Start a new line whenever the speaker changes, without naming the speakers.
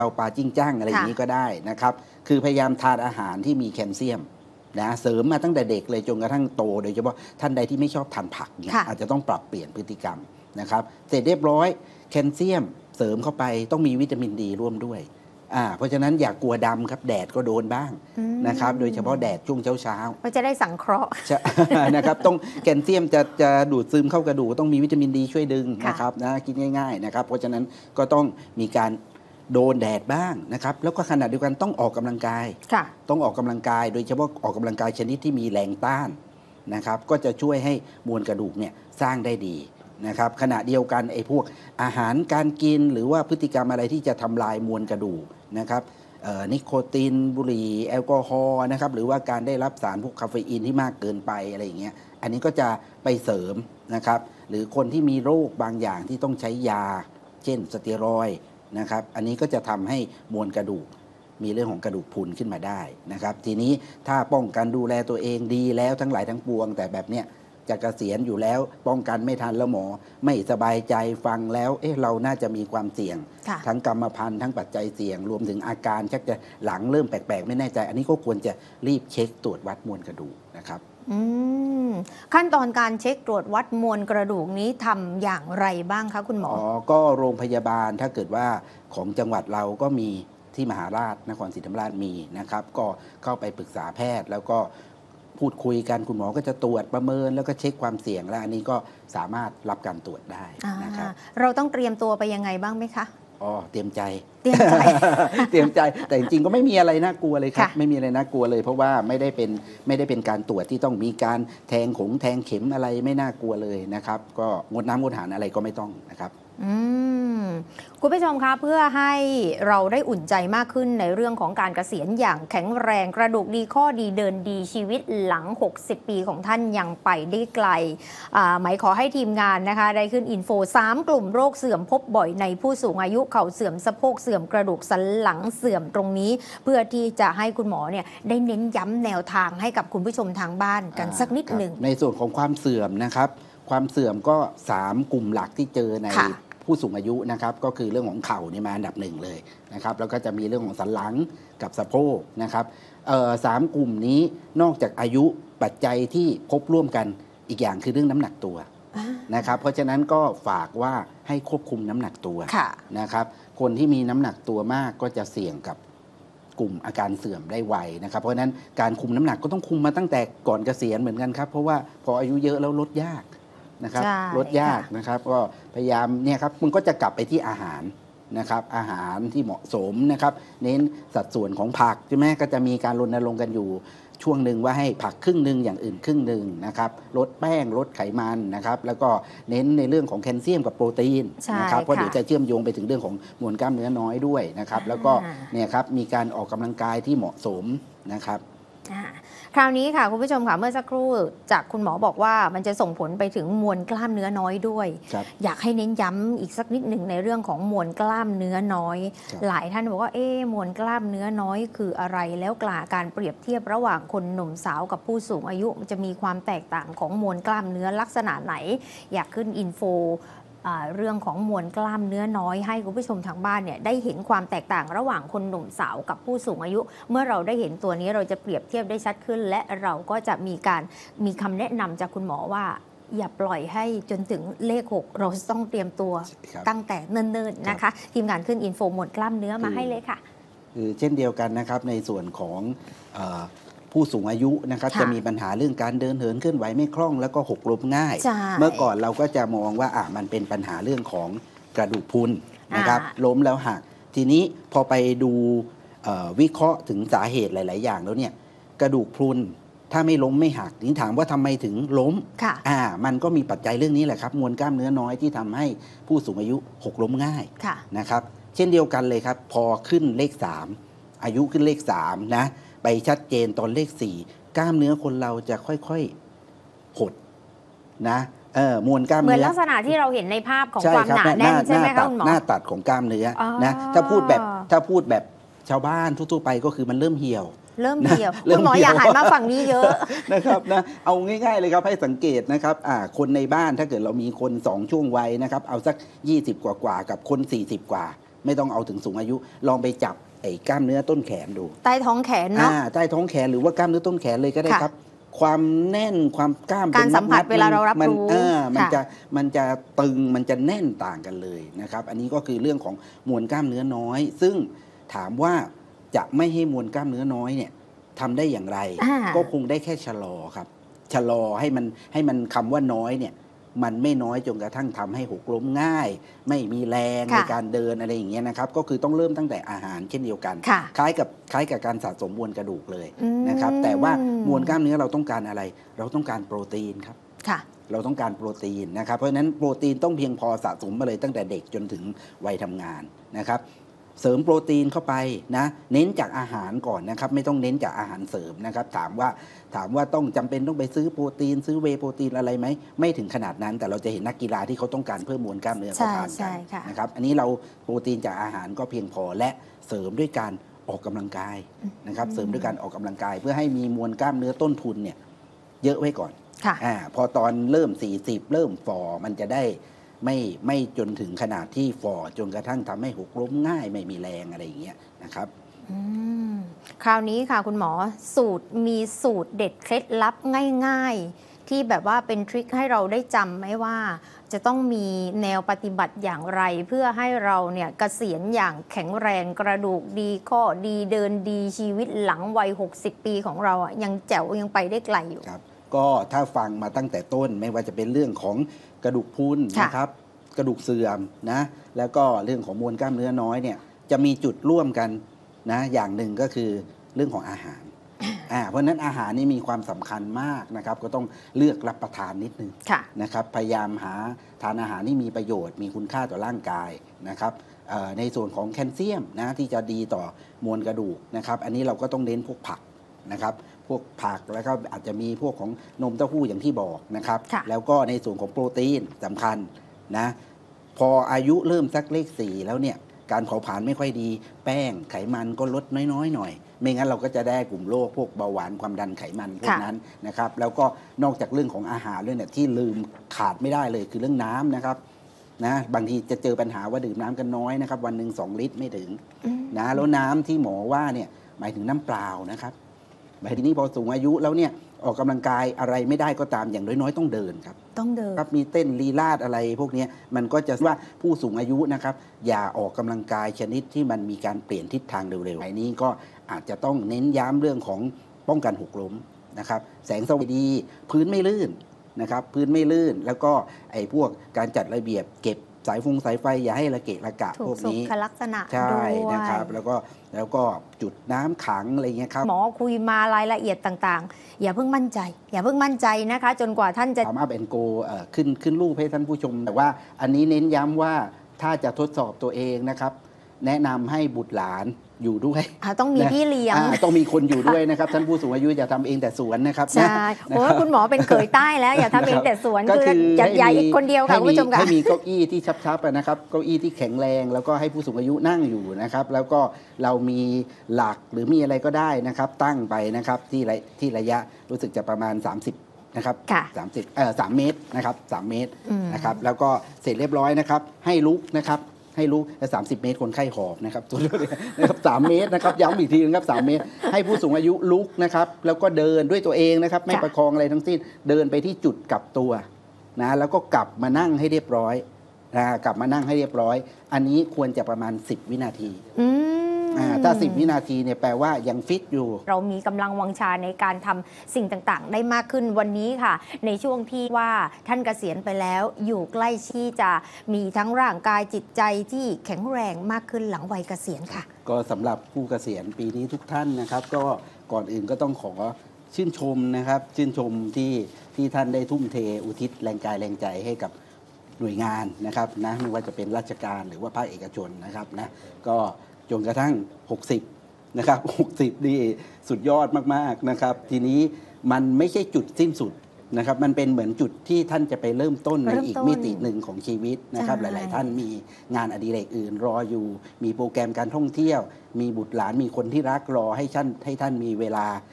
เอาปลาจิ้งจ้างอะไรอย่างนี้ก็ได้นะครับคือพยายามทานอาหารที่มีแคลเซียมนะเสริมมาตั้งแต่เด็กเลยจนกระทั่งโตโดยเฉพาะท่านใดที่ไม่ชอบทานผักเนี่ยอาจจะต้องปรับเปลี่ยนพฤติกรรมนะครับเสร็จเรียบร้อยแคลเซียมเสริมเข้าไปต้องมีวิตามินดีร่วมด้วยเพราะฉะนั้นอย่ากลัวดำครับแดดก็โดนบ้างนะครับโดยเฉพาะแดดช่วงเช้า
ก็จะได้สังเคราะห์
นะครับต้องแคลเซียมจะดูดซึมเข้ากระดูกต้องมีวิตามินดีช่วยดึงนะครับนะคิดง่ายๆนะครับเพราะฉะนั้นก็ต้องมีการโดนแดดบ้างนะครับแล้วก็ขณะเดียวกันต้องออกกำลังกายต้องออกกำลังกายโดยเฉพาะออกกำลังกายชนิดที่มีแรงต้านนะครับก็จะช่วยให้มวลกระดูกเนี่ยสร้างได้ดีนะครับขณะเดียวกันไอ้พวกอาหารการกินหรือว่าพฤติกรรมอะไรที่จะทำลายมวลกระดูกนะครับนิโคตินบุหรี่แอลกอฮอล์นะครับหรือว่าการได้รับสารพวกคาเฟอีนที่มากเกินไปอะไรอย่างเงี้ยอันนี้ก็จะไปเสริมนะครับหรือคนที่มีโรคบางอย่างที่ต้องใช้ยาเช่นสเตียรอยด์นะครับอันนี้ก็จะทำให้มวลกระดูกมีเรื่องของกระดูกพรุนขึ้นมาได้นะครับทีนี้ถ้าป้องกันดูแลตัวเองดีแล้วทั้งหลายทั้งปวงแต่แบบเนี้ยจะเกษียณอยู่แล้วป้องกันไม่ทันแล้วหมอไม่สบายใจฟังแล้วเราน่าจะมีความเสี่ยงทั้งกรรมพันธุ์ทั้งปัจจัยเสี่ยงรวมถึงอาการชักจะหลังเริ่มแปลกๆไม่แน่ใจอันนี้ก็ควรจะรีบเช็คตรวจวัดมวลกระดูกนะครับ
ขั้นตอนการเช็คตรวจวัดมวลกระดูกนี้ทำอย่างไรบ้างคะคุณหมอ
ก็โรงพยาบาลถ้าเกิดว่าของจังหวัดเราก็มีที่มหาราชนครศรีธรรมราชมีนะครับก็เข้าไปปรึกษาแพทย์แล้วก็พูดคุยกันคุณหมอก็จะตรวจประเมินแล้วก็เช็คความเสี่ยงและอันนี้ก็สามารถรับการตรวจได้นะครับ
เราต้องเตรียมตัวไปยังไงบ้างไหมคะ
เตรียมใจเตรียมใจแต่จริงๆก็ไม่มีอะไรน่ากลัวเลยครับไม่มีอะไรน่ากลัวเลยเพราะว่าไม่ได้เป็นการตรวจที่ต้องมีการแทงเข็มอะไรไม่น่ากลัวเลยนะครับก็งดน้ำงดอาหารอะไรก็ไม่ต้องนะครับ
คุณผู้ชมคะเพื่อให้เราได้อุ่นใจมากขึ้นในเรื่องของการเกษียณอย่างแข็งแรงกระดูกดีข้อดีเดินดีชีวิตหลัง60ปีของท่านยังไปได้ไกลหมายขอให้ทีมงานนะคะได้ขึ้นอินโฟ3กลุ่มโรคเสื่อมพบบ่อยในผู้สูงอายุเข่าเสื่อมสะโพกเสื่อมกระดูกสันหลังเสื่อมตรงนี้เพื่อที่จะให้คุณหมอเนี่ยได้เน้นย้ำแนวทางให้กับคุณผู้ชมทางบ้านกันสักนิดหนึ่ง
ในส่วนของความเสื่อมนะครับความเสื่อมก็3กลุ่มหลักที่เจอในผู้สูงอายุนะครับก็คือเรื่องของเข่านี่มาอันดับ1เลยนะครับแล้วก็จะมีเรื่องของสันหลังกับสะโพกนะครับ3กลุ่มนี้นอกจากอายุปัจจัยที่พบร่วมกันอีกอย่างคือเรื่องน้ำหนักตัวนะครับเพราะฉะนั้นก็ฝากว่าให้ควบคุมน้ำหนักตัวนะครับคนที่มีน้ำหนักตัวมากก็จะเสี่ยงกับกลุ่มอาการเสื่อมได้ไวนะครับเพราะฉะนั้นการคุมน้ำหนักก็ต้องคุมมาตั้งแต่ก่อนเกษียณเหมือนกันครับเพราะว่าพออายุเยอะแล้วลดยากนะครับลดยากนะครับก็พยายามเนี่ยครับมันก็จะกลับไปที่อาหารนะครับอาหารที่เหมาะสมนะครับเน้นสัดส่วนของผักใช่ไหมก็จะมีการรณรงค์กันอยู่ช่วงหนึ่งว่าให้ผักครึ่งหนึ่งอย่างอื่นครึ่งหนึ่งนะครับลดแป้งลดไขมันนะครับแล้วก็เน้นในเรื่องของแคลเซียมกับโปรตีนนะครับเพราะเดี๋ยวจะเชื่อมโยงไปถึงเรื่องของมวลกล้ามเนื้อน้อยด้วยนะครับแล้วก็เนี่ยครับมีการออกกำลังกายที่เหมาะสมนะครับ
คราวนี้ค่ะคุณผู้ชมค่ะเมื่อสักครู่จากคุณหมอบอกว่ามันจะส่งผลไปถึงมวลกล้ามเนื้อน้อยด้วยอยากให้เน้นย้ำอีกสักนิดหนึ่งในเรื่องของมวลกล้ามเนื้อน้อยหลายท่านบอกว่ามวลกล้ามเนื้อน้อยคืออะไรแล้วการเปรียบเทียบระหว่างคนหนุ่มสาวกับผู้สูงอายุมันจะมีความแตกต่างของมวลกล้ามเนื้อลักษณะไหนอยากขึ้นอินโฟเรื่องของมวลกล้ามเนื้อน้อยให้คุณผู้ชมทางบ้านเนี่ยได้เห็นความแตกต่างระหว่างคนหนุ่มสาวกับผู้สูงอายุเมื่อเราได้เห็นตัวนี้เราจะเปรียบเทียบได้ชัดขึ้นและเราก็จะมีคำแนะนำจากคุณหมอว่าอย่าปล่อยให้จนถึงเลข6เราต้องเตรียมตัวตั้งแต่เนิ่นๆนะคะทีมงานขึ้นอินโฟมวลกล้ามเนื้อมาให้เลยค่ะ
คือเช่นเดียวกันนะครับในส่วนของผู้สูงอายุนะครับจะมีปัญหาเรื่องการเดินเหินเคลื่อนไหวไม่คล่องแล้วก็หกล้มง่ายเมื่อก่อนเราก็จะมองว่ามันเป็นปัญหาเรื่องของกระดูกพรุนนะครับล้มแล้วหักทีนี้พอไปดูวิเคราะห์ถึงสาเหตุหลายๆอย่างแล้วเนี่ยกระดูกพรุนถ้าไม่ล้มไม่หักนี่ถามว่าทำไมถึงล้มมันก็มีปัจจัยเรื่องนี้แหละครับมวลกล้ามเนื้อน้อยที่ทำให้ผู้สูงอายุหกล้มง่ายนะครับเช่นเดียวกันเลยครับพอขึ้นเลข3อายุขึ้นเลข3นะไปชัดเจนตอนเลข4กล้ามเนื้อคนเราจะค่อยๆหดนะมวลกล้ามเนื้อ
เหมือนลักษณะที่เราเห็นในภาพของความหนาแน่นใช่ไหมคะคุณหมอ
หน้าตัดของกล้ามเนื้อนะถ้าพูดแบบชาวบ้านทั่วๆไปก็คือมันเริ่มเหี่ยว
คุณหมออย่าหันมาฝั่งนี้เยอะ
นะครับนะเอาง่ายๆเลยครับให้สังเกตนะครับคนในบ้านถ้าเกิดเรามีคน2ช่วงวัยนะครับเอาสัก20กว่ากับคน40กว่าไม่ต้องเอาถึงสูงอายุลองไปจับไอ้กล้ามเนื้อต้นแขนดู
ใต้ท้องแขนเนาะ
ใต้ท้องแขนหรือว่ากล้ามเนื้อต้นแขนเลยก็ได้ครับความแน่นความกล้าม
การสัมผัสเวลาเรารับรู้
มันจะตึงมันจะแน่นต่างกันเลยนะครับอันนี้ก็คือเรื่องของมวลกล้ามเนื้อน้อย ซึ่งถามว่าจะไม่ให้มวลกล้ามเนื้อน้อยเนี่ยทำได้อย่างไร ก็คงได้แค่ชะลอครับชะลอให้มันคำว่าน้อยเนี่ยมันไม่น้อยจนกระทั่งทำให้หกล้มง่ายไม่มีแรงในการเดินอะไรอย่างเงี้ยนะครับก็คือต้องเริ่มตั้งแต่อาหารเช่นเดียวกันคล้ายกับการสะสมมวลกระดูกเลยนะครับแต่ว่ามวลกล้ามเนื้อเราต้องการอะไรเราต้องการโปรตีนครับเราต้องการโปรตีนนะครับเพราะฉะนั้นโปรตีนต้องเพียงพอสะสมมาเลยตั้งแต่เด็กจนถึงวัยทำงานนะครับเสริมโปรตีนเข้าไปนะเน้นจากอาหารก่อนนะครับไม่ต้องเน้นจากอาหารเสริมนะครับถามว่าต้องจำเป็นต้องไปซื้อโปรตีนซื้อเวย์โปรตีนอะไรไหมไม่ถึงขนาดนั้นแต่เราจะเห็นนักกีฬาที่เขาต้องการเพิ่มมวลกล้ามเนื้อเขาทานกันนะครับอันนี้เราโปรตีนจากอาหารก็เพียงพอและเสริมด้วยการออกกำลังกายนะครับเสริมด้วยการออกกำลังกายเพื่อให้มีมวลกล้ามเนื้อต้นทุนเนี่ยเยอะไว้ก่อนพอตอนเริ่ม40เริ่มฝ่อมันจะได้ไม่จนถึงขนาดที่ฝ่อจนกระทั่งทำให้หกล้มง่ายไม่มีแรงอะไรอย่างเงี้ยนะครับ
คราวนี้ค่ะคุณหมอมีสูตรเด็ดเคล็ดลับง่ายๆที่แบบว่าเป็นทริคให้เราได้จำไหมว่าจะต้องมีแนวปฏิบัติอย่างไรเพื่อให้เราเนี่ยเกษียณอย่างแข็งแรงกระดูกดีข้อดีเดินดีชีวิตหลังวัย60 ปีของเราอ่ะยังแจ๋วยังไปได้ไกลอยู่
ครับก็ถ้าฟังมาตั้งแต่ต้นไม่ว่าจะเป็นเรื่องของกระดูกพรุนนะครับกระดูกเสื่อมนะแล้วก็เรื่องของมวลกล้ามเนื้อน้อยเนี่ยจะมีจุดร่วมกันนะอย่างหนึ่งก็คือเรื่องของอาหารเพราะฉะนั้นอาหารนี่มีความสำคัญมากนะครับก็ต้องเลือกรับประทานนิดนึงนะครับพยายามหาทานอาหารที่มีประโยชน์มีคุณค่าต่อร่างกายนะครับในส่วนของแคลเซียมนะที่จะดีต่อมวลกระดูกนะครับอันนี้เราก็ต้องเน้นพวกผักนะครับพวกผักแล้วก็อาจจะมีพวกของนมเต้าหู้อย่างที่บอกนะครับแล้วก็ในส่วนของโปรตีนสำคัญนะพออายุเริ่มสักเลข4แล้วเนี่ยการเผาผลาญไม่ค่อยดีแป้งไขมันก็ลดน้อยๆหน่อยไม่งั้นเราก็จะได้กลุ่มโรคพวกเบาหวานความดันไขมันพวกนั้นนะครับแล้วก็นอกจากเรื่องของอาหารเรื่องเนี่ยที่ลืมขาดไม่ได้เลยคือเรื่องน้ำนะครับนะบางทีจะเจอปัญหาว่าดื่มน้ำกันน้อยนะครับวันหนึ่ง2 ลิตรไม่ถึงนะแล้วน้ำที่หมอว่าเนี่ยหมายถึงน้ำเปล่านะครับทีนี้พอสูงอายุแล้วเนี่ยออกกำลังกายอะไรไม่ได้ก็ตามอย่างน้อยๆต้องเดินครับ
ต้องเดิน
ครับมีเต้นลีลาดอะไรพวกนี้มันก็จะว่าผู้สูงอายุนะครับอย่าออกกำลังกายชนิดที่มันมีการเปลี่ยนทิศทางเร็วๆอันนี้ก็อาจจะต้องเน้นย้ำเรื่องของป้องกันหกล้มนะครับแสงสว่างดีพื้นไม่ลื่นนะครับพื้นไม่ลื่นแล้วก็ไอ้พวกการจัดระเบียบเก็บสายไฟอย่าให้ระเกะระกะพวกนี้
ถูกสุขลักษณะ
ใช่นะครับแล้วก็จุดน้ำขังอะไรเงี้ยครับ
หมอคุยมารายละเอียดต่างๆอย่าเพิ่งมั่นใจนะคะจนกว่าท่านจะ
สามารถเป็นโกขึ้นรูปให้ท่านผู้ชมแต่ว่าอันนี้เน้นย้ำว่าถ้าจะทดสอบตัวเองนะครับแนะนำให้บุตรหลานอยู่ด้วย
ต้องมีพี่เลี้ยง
ต้องมีคนอยู่ด้วยนะครับท่านผู้สูงอายุอย่าทำเองแต่สวนนะครับ
ใช่โอ้คุณหมอเป็นเขยใต้แล้วอย่าทำเองแต่สวนคืออย่าอีกคนเดียวค่ะคุณผู้ชมค่ะ
ให้มีเก้าอี้ที่ชับๆนะครับเก้าอี้ที่แข็งแรงแล้วก็ให้ผู้สูงอายุนั่งอยู่นะครับแล้วก็เรามีหลักหรือมีอะไรก็ได้นะครับตั้งไปนะครับที่ระยะรู้สึกจะประมาณ30นะครับ3 เมตรนะครับ3 เมตรนะครับแล้วก็เสร็จเรียบร้อยนะครับให้ลุกนะครับให้ลุก30 เมตรคนไข้หอบนะครับตัวนะครับ3 เมตรนะครับย้ำอีกทีนะครับ3 เมตรให้ผู้สูงอายุลุกนะครับแล้วก็เดินด้วยตัวเองนะครับไม่ประคองอะไรทั้งสิ้นเดินไปที่จุดกลับตัวนะแล้วก็กลับมานั่งให้เรียบร้อยกลับมานั่งให้เรียบร้อยอันนี้ควรจะประมาณ10 วินาทีถ้า10 วินาทีเนี่ยแปลว่ายังฟิตอยู่
เรามีกำลังวังชาในการทำสิ่งต่างๆได้มากขึ้นวันนี้ค่ะในช่วงที่ว่าท่านเกษียณไปแล้วอยู่ใกล้ที่จะมีทั้งร่างกายจิตใจที่แข็งแรงมากขึ้นหลังวัยเกษียณค่ะ
ก็สำหรับผู้เกษียณปีนี้ทุกท่านนะครับก็ก่อนอื่นก็ต้องขอชื่นชมนะครับชื่นชมที่ท่านได้ทุ่มเทอุทิศแรงกายแรงใจให้กับหน่วยงานนะครับนะไม่ว่าจะเป็นราชการหรือว่าภาคเอกชนนะครับนะก็จนกระทั่ง60นะครับ60นี่สุดยอดมากๆนะครับทีนี้มันไม่ใช่จุดสิ้นสุดนะครับมันเป็นเหมือนจุดที่ท่านจะไปเริ่มต้นในอีกมิติหนึ่งของชีวิตนะครับหลายๆท่านมีงานอดิเรกอื่นรออยู่มีโปรแกรมการท่องเที่ยวมีบุตรหลานมีคนที่รักรอให้ท่านมีเวลา